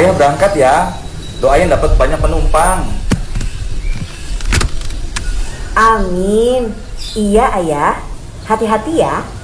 Ayah berangkat ya. Doain dapat banyak penumpang. Amin. Iya ayah, hati-hati ya.